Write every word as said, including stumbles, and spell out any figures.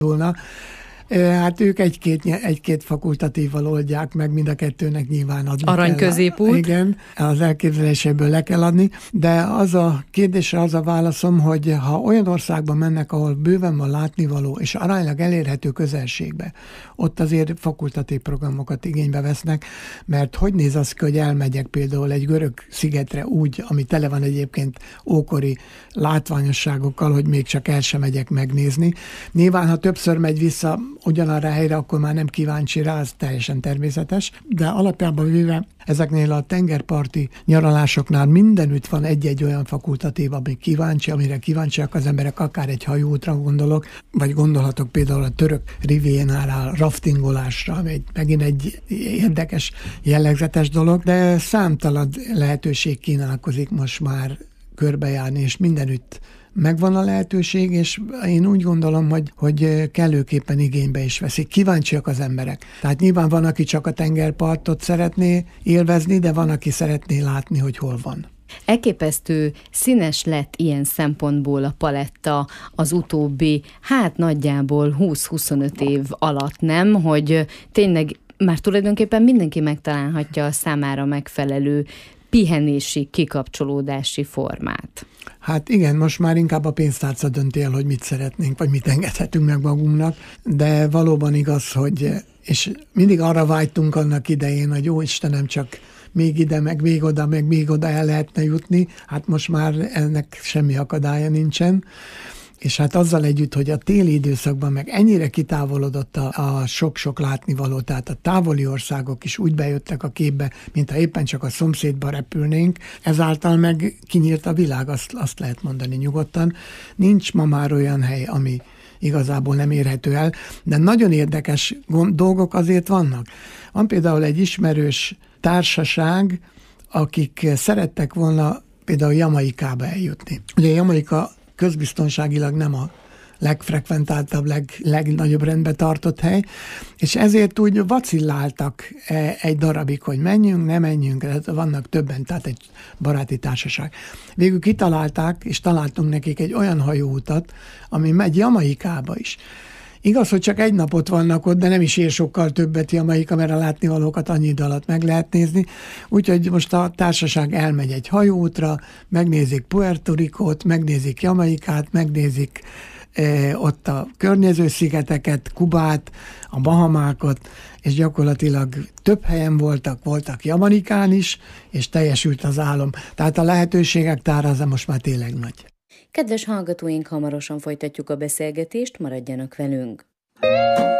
volna. Hát ők egy-két, egy-két fakultatívval oldják meg, mind a kettőnek nyilván adni Arany kell. középút. Igen, az elképzeléséből le kell adni, de az a kérdésre az a válaszom, hogy ha olyan országban mennek, ahol bőven van látnivaló, és aránylag elérhető közelségbe, ott azért fakultatív programokat igénybe vesznek, mert hogy néz az ki, hogy elmegyek például egy görög szigetre úgy, ami tele van egyébként ókori látványosságokkal, hogy még csak el sem megyek megnézni. Nyilván, ha többször megy vissza ugyanarra a helyre, akkor már nem kíváncsi rá, az teljesen természetes, de alapjában véve ezeknél a tengerparti nyaralásoknál mindenütt van egy-egy olyan fakultatív, ami kíváncsi, amire kíváncsiak az emberek, akár egy hajóútra gondolok, vagy gondolhatok például a török riviérára, raftingolásra, ami egy, megint egy érdekes, jellegzetes dolog, de számtalan lehetőség kínálkozik most már körbejárni, és mindenütt megvan a lehetőség, és én úgy gondolom, hogy, hogy kellőképpen igénybe is veszik. Kíváncsiak az emberek. Tehát nyilván van, aki csak a tengerpartot szeretné élvezni, de van, aki szeretné látni, hogy hol van. Elképesztő színes lett ilyen szempontból a paletta az utóbbi, hát nagyjából húsz-huszonöt év alatt, nem? Hogy tényleg már tulajdonképpen mindenki megtalálhatja a számára megfelelő pihenési, kikapcsolódási formát. Hát igen, most már inkább a pénztárca dönti el, hogy mit szeretnénk, vagy mit engedhetünk meg magunknak, de valóban igaz, hogy, és mindig arra vágytunk annak idején, hogy jó Istenem, csak még ide, meg még oda, meg még oda el lehetne jutni, hát most már ennek semmi akadálya nincsen. És hát azzal együtt, hogy a téli időszakban meg ennyire kitávolodott a, a sok-sok látnivaló, tehát a távoli országok is úgy bejöttek a képbe, mintha éppen csak a szomszédba repülnénk, ezáltal meg kinyílt a világ, azt, azt lehet mondani nyugodtan. Nincs ma már olyan hely, ami igazából nem érhető el, de nagyon érdekes dolgok azért vannak. Van például egy ismerős társaság, akik szerettek volna például Jamaikába eljutni. Ugye Jamaika közbiztonságilag nem a legfrekventáltabb, leg, legnagyobb rendbe tartott hely, és ezért úgy vacilláltak egy darabig, hogy menjünk, ne menjünk, vannak többen, tehát egy baráti társaság. Végül kitalálták, és találtunk nekik egy olyan hajóutat, ami megy Jamaikába is. Igaz, hogy csak egy napot vannak ott, de nem is ér sokkal többet Jamaika, mert a látnivalókat annyi idő alatt meg lehet nézni. Úgyhogy most a társaság elmegy egy hajóútra, megnézik Puerto Ricót, megnézik Jamaikát, megnézik e, ott a környező szigeteket, Kubát, a Bahamákat, és gyakorlatilag több helyen voltak, voltak Jamaikán is, és teljesült az álom. Tehát a lehetőségek tára most már tényleg nagy. Kedves hallgatóink, hamarosan folytatjuk a beszélgetést, maradjanak velünk!